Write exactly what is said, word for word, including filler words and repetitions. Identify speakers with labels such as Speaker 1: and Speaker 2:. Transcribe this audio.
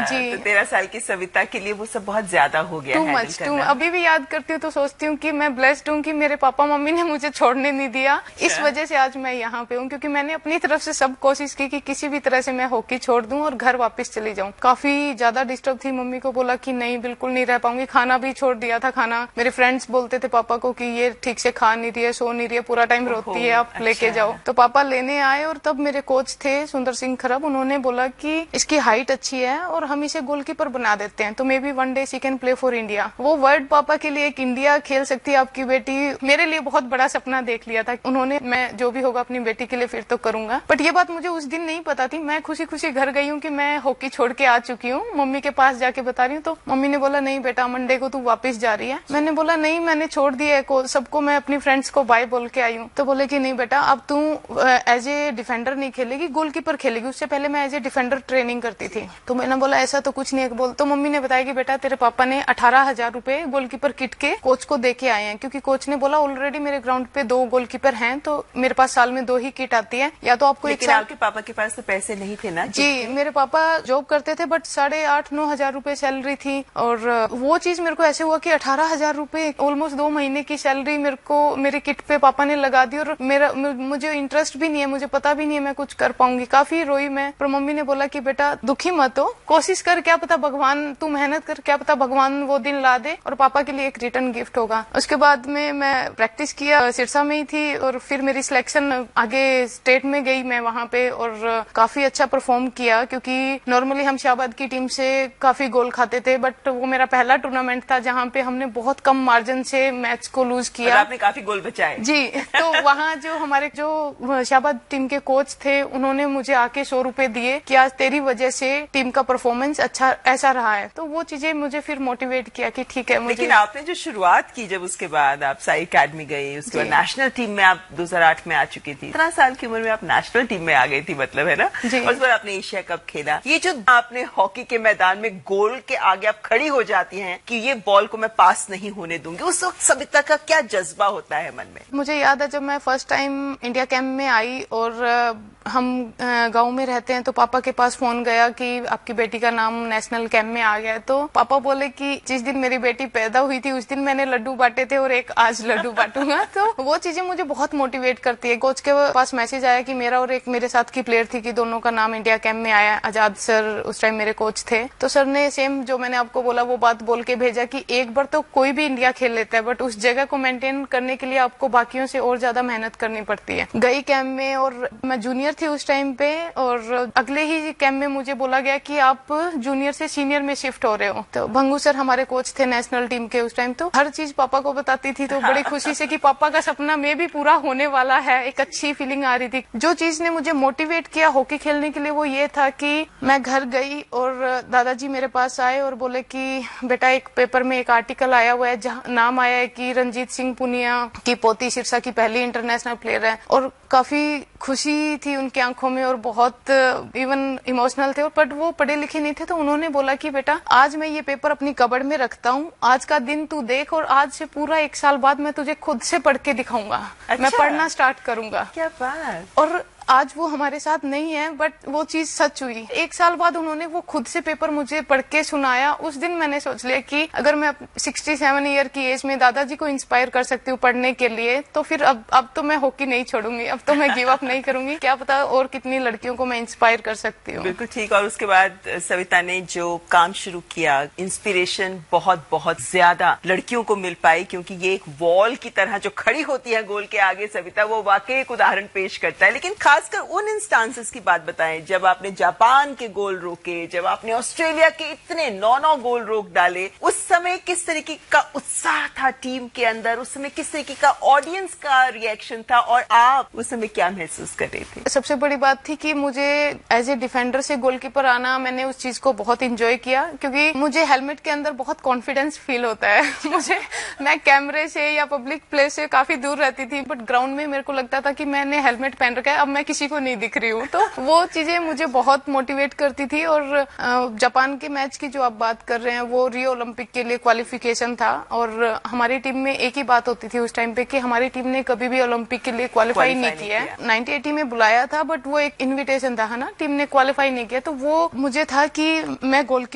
Speaker 1: जी।
Speaker 2: तो तेरह साल की सविता के लिए वो सब बहुत ज्यादा हो गया
Speaker 1: टू मच टू अभी भी याद करती हूँ तो सोचती हूँ कि मैं ब्लेस्ड हूँ कि मेरे पापा मम्मी ने मुझे छोड़ने नहीं दिया। इस वजह से आज मैं यहाँ पे हूँ, क्योंकि मैंने अपनी तरफ से सब कोशिश की कि किसी भी तरह से मैं हॉकी छोड़ दूं और घर वापस चली जाऊं। काफी ज्यादा डिस्टर्ब थी, मम्मी को बोला कि नहीं बिल्कुल नहीं रह पाऊंगी, खाना भी छोड़ दिया था। खाना मेरे फ्रेंड्स बोलते थे पापा को कि ये ठीक से खा नहीं रही है, सो नहीं रही है, पूरा टाइम रोती है, आप लेके जाओ। तो पापा लेने आए और तब मेरे कोच थे सुंदर सिंह खरब, उन्होंने बोला कि इसकी हाइट अच्छी है और हम इसे गोलकीपर बना देते हैं, तो may be one day she can play for India. वो वर्ड पापा के लिए एक इंडिया खेल सकती है आपकी बेटी, मेरे लिए बहुत बड़ा सपना देख लिया था उन्होंने। मैं जो भी होगा अपनी बेटी के लिए फिर तो करूंगा, बट ये बात मुझे उस दिन नहीं पता थी। मैं खुशी खुशी घर गई हूँ कि मैं हॉकी छोड़ के आ चुकी हूँ। मम्मी के पास जाके बता रही हूँ तो मम्मी ने बोला नहीं बेटा मंडे को तू वापस जा रही है। मैंने बोला नहीं मैंने छोड़ दिया है, सबको मैं अपनी फ्रेंड्स को बाय बोल के आई हूँ। तो बोले कि नहीं बेटा अब तू एज ए डिफेंडर नहीं खेलेगी, गोलकीपर खेलेगी। उससे पहले मैं एज ए डिफेंडर ट्रेनिंग करती थी। तो मैंने बोला ऐसा तो कुछ नहीं है बोल। तो मम्मी ने बताया कि बेटा तेरे पापा ने अठारह हजार रूपये गोलकीपर किट के कोच को दे के आए हैं, क्योंकि कोच ने बोला ऑलरेडी मेरे ग्राउंड पे दो गोलकीपर हैं, तो मेरे पास साल में दो ही किट आती है, या तो आपको एक साल।
Speaker 2: आपके पापा के पास तो पैसे नहीं थे ना?
Speaker 1: जी मेरे पापा जॉब करते थे, बट साढ़े आठ नौ हजार रूपये सैलरी थी। और वो चीज मेरे को ऐसे हुआ कि अठारह हजार रूपये ऑलमोस्ट दो महीने की सैलरी मेरे को मेरे किट पे पापा ने लगा दी, और मेरा मुझे इंटरेस्ट भी नहीं है, मुझे पता भी नहीं है मैं कुछ कर पाऊंगी। काफी रोई मैं, पर मम्मी ने बोला कि बेटा दुखी मत हो, कोशिश कर, क्या पता भगवान, तू मेहनत कर, क्या पता भगवान वो दिन ला दे और पापा के लिए एक रिटर्न गिफ्ट होगा। उसके बाद में मैं प्रैक्टिस किया, सिरसा में ही थी, और फिर मेरी सिलेक्शन आगे स्टेट में गई मैं वहाँ पे, और काफी अच्छा परफॉर्म किया, क्योंकि नॉर्मली हम शाहबाद की टीम से काफी गोल खाते थे, बट वो मेरा पहला टूर्नामेंट था जहाँ पे हमने बहुत कम मार्जिन से मैच को लूज किया।
Speaker 2: और आपने काफी गोल बचाए।
Speaker 1: जी तो वहाँ जो हमारे जो शाहबाद टीम के कोच थे उन्होंने मुझे आके सौ रुपए दिए कि आज तेरी वजह से टीम का परफॉर्मेंस अच्छा ऐसा रहा है। तो वो चीजें मुझे फिर मोटिवेट किया कि ठीक है मुझे।
Speaker 2: लेकिन आपने जो शुरुआत की, जब उसके बाद आप साई अकेडमी गई, उसके बाद नेशनल टीम में आप दो हजार आठ में आ चुकी थी, इतना साल की उम्र में आप नेशनल टीम में आ गई थी, मतलब है ना? और उस बार आपने एशिया कप खेला। ये जो आपने हॉकी के मैदान में गोल के आगे आप खड़ी हो जाती हैं कि ये बॉल को मैं पास नहीं होने दूंगी, उस वक्त सविता का क्या जज्बा होता है मन में?
Speaker 1: मुझे याद है जब मैं फर्स्ट टाइम इंडिया कैंप में आई और हम गांव में रहते हैं, तो पापा के पास फोन गया कि आपकी बेटी का नाम नेशनल कैंप में आ गया है। तो पापा बोले कि जिस दिन मेरी बेटी पैदा हुई थी उस दिन मैंने लड्डू बांटे थे और एक आज लड्डू बांटूंगा। तो वो चीजें मुझे बहुत मोटिवेट करती है। कोच के पास मैसेज आया कि मेरा और एक मेरे साथ की प्लेयर थी कि दोनों का नाम इंडिया कैंप में आया। आजाद सर उस टाइम मेरे कोच थे, तो सर ने सेम जो मैंने आपको बोला वो बात बोल के भेजा कि एक बार तो कोई भी इंडिया खेल लेता है, बट उस जगह को मेंटेन करने के लिए आपको बाकियों से और ज्यादा मेहनत करनी पड़ती है। गई कैंप में और मैं जूनियर थी उस टाइम पे, और अगले ही कैंप में मुझे बोला गया कि आप जूनियर से सीनियर में शिफ्ट हो रहे हो। तो भंगू सर हमारे कोच थे नेशनल टीम के उस टाइम, तो हर चीज पापा को बताती थी, तो बड़ी खुशी से कि पापा का सपना में भी पूरा होने वाला है, एक अच्छी फीलिंग आ रही थी। जो चीज ने मुझे मोटिवेट किया हॉकी खेलने के लिए वो ये था कि मैं घर गई और दादाजी मेरे पास आए और बोले कि बेटा एक पेपर में एक आर्टिकल आया हुआ है जहाँ नाम आया है कि रंजीत सिंह पुनिया की पोती सिरसा की पहली इंटरनेशनल प्लेयर है। और काफी खुशी थी उनकी आंखों में और बहुत इवन इमोशनल थे, बट वो पढ़े लिखे नहीं थे। तो उन्होंने बोला कि बेटा आज मैं ये पेपर अपनी कबड़ में रखता हूँ, आज का दिन तू देख और आज से पूरा एक साल बाद मैं तुझे खुद से पढ़ के दिखाऊंगा। अच्छा। मैं पढ़ना स्टार्ट करूंगा।
Speaker 2: क्या बात।
Speaker 1: और आज वो हमारे साथ नहीं है, बट वो चीज सच हुई। एक साल बाद उन्होंने वो खुद से पेपर मुझे पढ़ के सुनाया। उस दिन मैंने सोच लिया कि अगर मैं सड़सठ ईयर की एज में दादाजी को इंस्पायर कर सकती हूँ पढ़ने के लिए, तो फिर अब अब तो मैं हॉकी नहीं छोड़ूंगी, अब तो मैं गिव अप नहीं करूंगी। क्या पता और कितनी लड़कियों को मैं इंस्पायर कर सकती हूँ।
Speaker 2: बिल्कुल ठीक। और उसके बाद सविता ने जो काम शुरू किया, इंस्पिरेशन बहुत बहुत ज्यादा लड़कियों को मिल पाई, क्योंकि ये एक वॉल की तरह जो खड़ी होती है गोल के आगे सविता, वो वाकई एक उदाहरण पेश करता है। लेकिन खासकर उन इंस्टांसेस की बात बताएं जब आपने जापान के गोल रोके, जब आपने ऑस्ट्रेलिया के इतने नौ नौ गोल रोक डाले, उस समय किस तरीके का उत्साह था टीम के अंदर, उस समय किस तरीके का ऑडियंस का रिएक्शन था, और आप उस समय क्या महसूस कर रहे थे?
Speaker 1: सबसे बड़ी बात थी कि मुझे एज ए डिफेंडर से गोलकीपर आना, मैंने उस चीज को बहुत इंजॉय किया, क्योंकि मुझे हेलमेट के अंदर बहुत कॉन्फिडेंस फील होता है। मुझे मैं कैमरे से या पब्लिक प्लेस से काफी दूर रहती थी, बट ग्राउंड में मेरे को लगता था कि मैंने हेलमेट पहन रखा है, अब मैं किसी को नहीं दिख रही हूँ। तो वो चीजें मुझे बहुत मोटिवेट करती थी। और जापान के मैच की जो आप बात कर रहे हैं वो रियो ओलंपिक के लिए क्वालिफिकेशन था, और हमारी टीम में एक ही बात होती थी उस टाइम पे कि हमारी टीम ने कभी भी ओलंपिक के लिए क्वालिफाई नहीं किया है। नाइनटीन एटी में बुलाया था, बट वो एक इन्विटेशन था, है ना, टीम ने क्वालिफाई नहीं किया। तो वो मुझे था कि मैं गोल